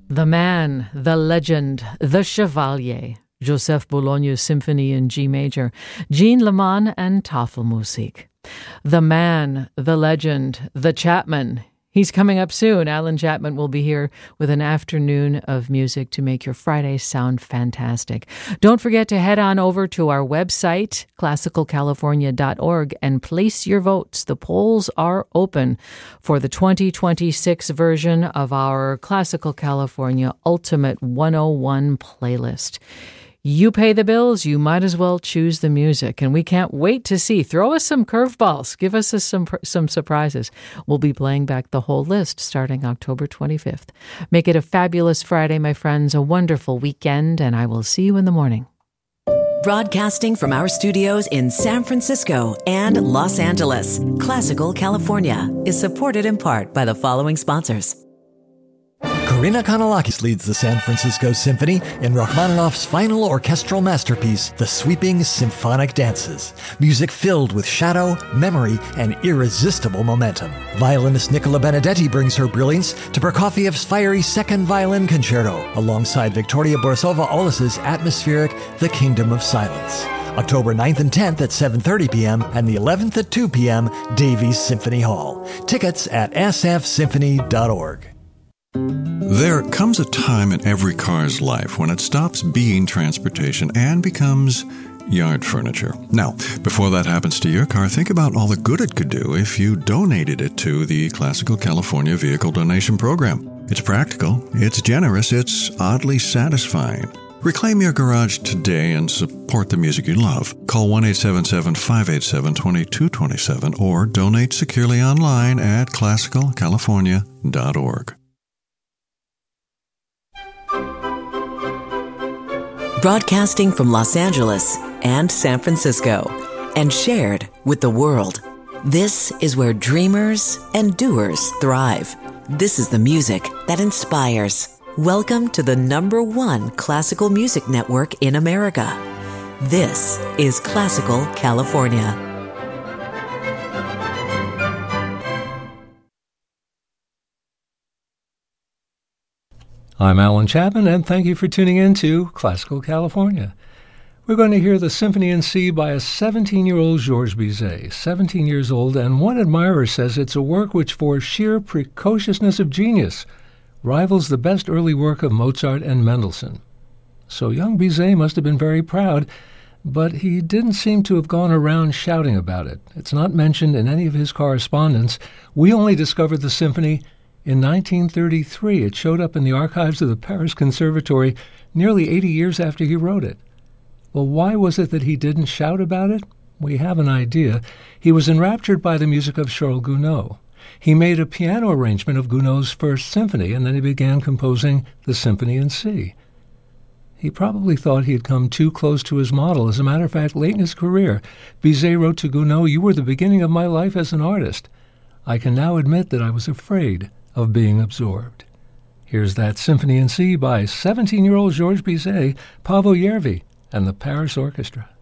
The man, the legend, the chevalier, Joseph Bologn's Symphony in G major, Jean Leman and Tafelmusik. The man, the legend, the Chapman. He's coming up soon. Alan Chapman will be here with an afternoon of music to make your Friday sound fantastic. Don't forget to head on over to our website, classicalcalifornia.org, and place your votes. The polls are open for the 2026 version of our Classical California Ultimate 101 playlist. You pay the bills, you might as well choose the music. And we can't wait to see. Throw us some curveballs. Give us some surprises. We'll be playing back the whole list starting October 25th. Make it a fabulous Friday, my friends, a wonderful weekend, and I will see you in the morning. Broadcasting from our studios in San Francisco and Los Angeles, Classical California is supported in part by the following sponsors. Karina Kanalakis leads the San Francisco Symphony in Rachmaninoff's final orchestral masterpiece, The Sweeping Symphonic Dances. Music filled with shadow, memory, and irresistible momentum. Violinist Nicola Benedetti brings her brilliance to Prokofiev's fiery second violin concerto, alongside Victoria Borisova-Olis's atmospheric The Kingdom of Silence. October 9th and 10th at 7:30 p.m. and the 11th at 2 p.m., Davies Symphony Hall. Tickets at sfsymphony.org. There comes a time in every car's life when it stops being transportation and becomes yard furniture. Now, before that happens to your car, think about all the good it could do if you donated it to the Classical California Vehicle Donation Program. It's practical, it's generous, it's oddly satisfying. Reclaim your garage today and support the music you love. Call 1-877-587-2227 or donate securely online at classicalcalifornia.org. Broadcasting from Los Angeles and San Francisco and shared with the world. This is where dreamers and doers thrive. This is the music that inspires. Welcome to the #1 classical music network in America. This is Classical California. I'm Alan Chapman, and thank you for tuning in to Classical California. We're going to hear the Symphony in C by a 17-year-old Georges Bizet, 17 years old, and one admirer says it's a work which, for sheer precociousness of genius, rivals the best early work of Mozart and Mendelssohn. So young Bizet must have been very proud, but he didn't seem to have gone around shouting about it. It's not mentioned in any of his correspondence. We only discovered the symphony in 1933. It showed up in the archives of the Paris Conservatory nearly 80 years after he wrote it. Well, why was it that he didn't shout about it? We have an idea. He was enraptured by the music of Charles Gounod. He made a piano arrangement of Gounod's first symphony, and then he began composing the Symphony in C. He probably thought he had come too close to his model. As a matter of fact, late in his career, Bizet wrote to Gounod, "You were the beginning of my life as an artist. I can now admit that I was afraid of being absorbed." Here's that Symphony in C by 17-year-old Georges Bizet, Paavo Järvi, and the Paris Orchestra.